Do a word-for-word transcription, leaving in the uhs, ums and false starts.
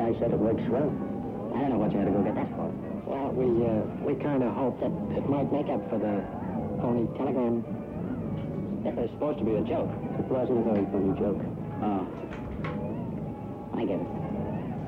guy said it works well. I don't know what you had to go get that for. Well, we, uh, we kind of hoped that it might make up for the phony telegram. It was supposed to be a joke. It wasn't a very funny joke. Oh. I get it.